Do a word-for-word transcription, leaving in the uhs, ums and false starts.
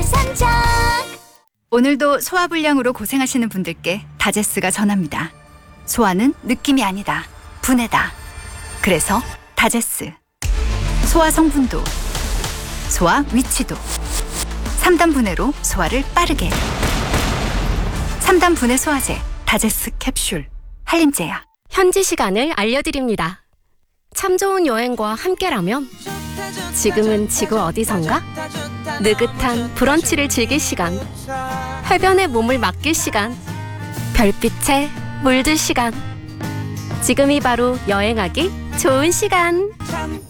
선정. 오늘도 소화불량으로 고생하시는 분들께 다제스가 전합니다. 소화는 느낌이 아니다. 분해다. 그래서 다제스. 소화 성분도, 소화 위치도. 삼 단 분해로 소화를 빠르게. 삼 단 분해 소화제 다제스 캡슐. 한림제약. 현지 시간을 알려드립니다. 참 좋은 여행과 함께라면 지금은 지구 어디선가? 느긋한 브런치를 즐길 시간, 해변에 몸을 맡길 시간, 별빛에 물들 시간. 지금이 바로 여행하기 좋은 시간.